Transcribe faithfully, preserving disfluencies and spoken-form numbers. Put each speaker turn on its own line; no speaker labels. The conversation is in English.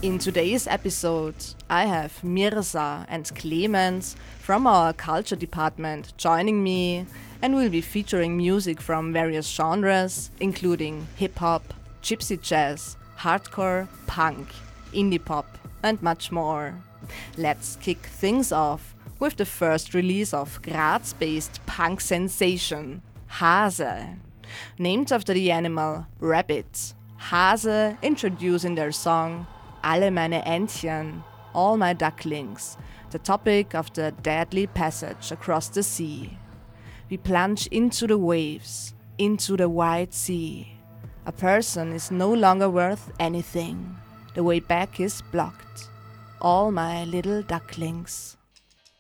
In today's episode, I have Mirza and Clemens from our culture department joining me, and we'll be featuring music from various genres, including hip-hop, gypsy jazz, hardcore, punk, indie pop, and much more. Let's kick things off with the first release of Graz-based punk sensation, Hase. Named after the animal rabbit, Hase introduce in their song Alle meine Entchen, all my ducklings, the topic of the deadly passage across the sea. We plunge into the waves, into the wide sea. A person is no longer worth anything. The way back is blocked. All my little ducklings.